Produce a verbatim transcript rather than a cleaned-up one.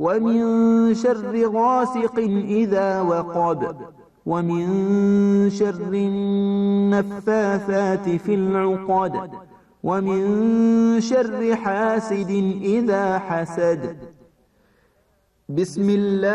ومن شر غاسق إذا وقب ومن شر النفاثات في العقد ومن شر حاسد إذا حسد. بسم الله